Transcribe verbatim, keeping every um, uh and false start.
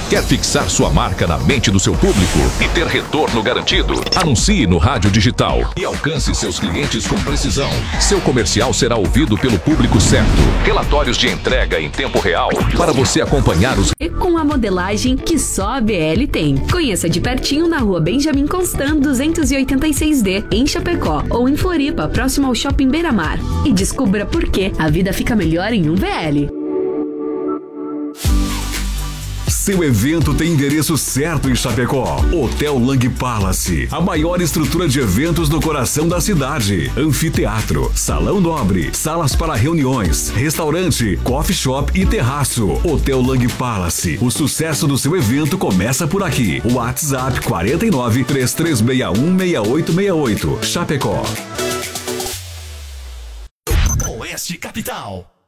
Quer fixar sua marca na mente do seu público e ter retorno garantido? Anuncie no rádio digital e alcance seus clientes com precisão. Seu comercial será ouvido pelo público certo. Relatórios de entrega em tempo real para você acompanhar os... E com a modelagem que só a B L tem. Conheça de pertinho na rua Benjamin Constant duzentos e oitenta e seis D, em Chapecó, ou em Floripa, próximo ao Shopping Beira-Mar. E descubra por que a vida fica melhor em um B L. Seu evento tem endereço certo em Chapecó. Hotel Lang Palace, a maior estrutura de eventos no coração da cidade. Anfiteatro, salão nobre, salas para reuniões, restaurante, coffee shop e terraço. Hotel Lang Palace, o sucesso do seu evento começa por aqui. WhatsApp quatro nove, três três seis um, seis oito seis oito. Chapecó. Oeste Capital.